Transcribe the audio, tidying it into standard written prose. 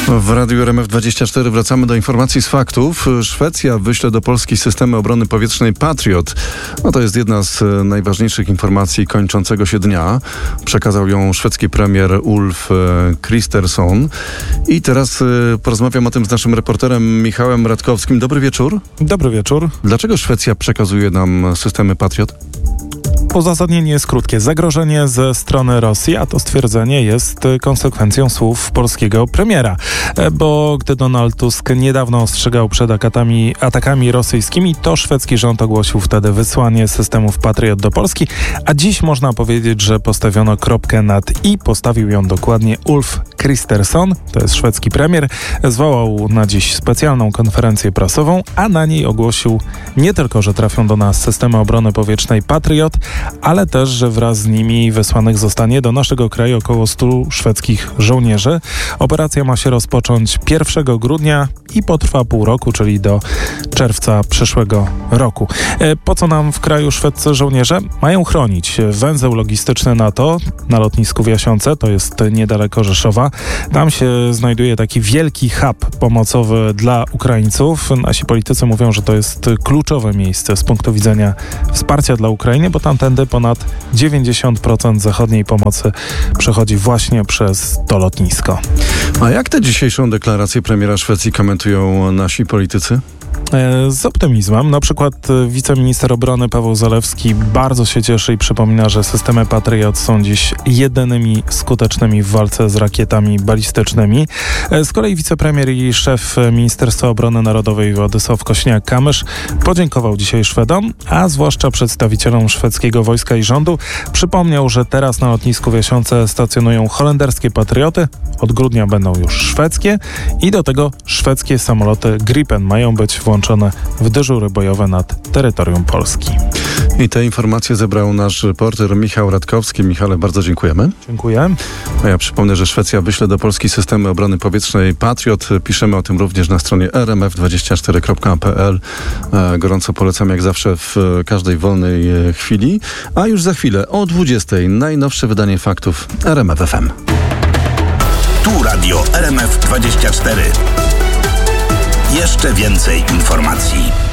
W Radiu RMF24 wracamy do informacji z faktów. Szwecja wyśle do Polski systemy obrony powietrznej Patriot. To jest jedna z najważniejszych informacji kończącego się dnia. Przekazał ją szwedzki premier Ulf Kristersson. I teraz porozmawiam o tym z naszym reporterem Michałem Radkowskim. Dobry wieczór. Dobry wieczór. Dlaczego Szwecja przekazuje nam systemy Patriot? Uzasadnienie jest krótkie. Zagrożenie ze strony Rosji, a to stwierdzenie jest konsekwencją słów polskiego premiera. Bo gdy Donald Tusk niedawno ostrzegał przed atakami rosyjskimi, to szwedzki rząd ogłosił wtedy wysłanie systemów Patriot do Polski, a dziś można powiedzieć, że postawiono kropkę nad i. Postawił ją dokładnie Ulf Kristersson, to jest szwedzki premier. Zwołał na dziś specjalną konferencję prasową, a na niej ogłosił nie tylko, że trafią do nas systemy obrony powietrznej Patriot, ale też, że wraz z nimi wysłanych zostanie do naszego kraju około 100 szwedzkich żołnierzy. Operacja ma się rozpocząć 1 grudnia i potrwa pół roku, czyli do czerwca przyszłego roku. Po co nam w kraju szwedzcy żołnierze? Mają chronić węzeł logistyczny NATO na lotnisku w Jasionce, to jest niedaleko Rzeszowa. Tam się znajduje taki wielki hub pomocowy dla Ukraińców. Nasi politycy mówią, że to jest kluczowe miejsce z punktu widzenia wsparcia dla Ukrainy, bo tamtędy ponad 90% zachodniej pomocy przechodzi właśnie przez to lotnisko. A jak tę dzisiejszą deklarację premiera Szwecji komentują nasi politycy? Z optymizmem. Na przykład wiceminister obrony Paweł Zalewski bardzo się cieszy i przypomina, że systemy Patriot są dziś jedynymi skutecznymi w walce z rakietami balistycznymi. Z kolei wicepremier i szef Ministerstwa Obrony Narodowej Władysław Kosiniak-Kamysz podziękował dzisiaj Szwedom, a zwłaszcza przedstawicielom szwedzkiego wojska i rządu. Przypomniał, że teraz na lotnisku w Jasionce stacjonują holenderskie Patrioty, od grudnia będą już szwedzkie i do tego szwedzkie samoloty Gripen mają być włączone w dyżury bojowe nad terytorium Polski. I te informacje zebrał nasz reporter Michał Radkowski. Michale, bardzo dziękujemy. Dziękuję. A ja przypomnę, że Szwecja wyśle do Polski systemy obrony powietrznej Patriot. Piszemy o tym również na stronie rmf24.pl. Gorąco polecam jak zawsze w każdej wolnej chwili. A już za chwilę o 20:00 najnowsze wydanie faktów RMF FM. Tu radio RMF24. Jeszcze więcej informacji.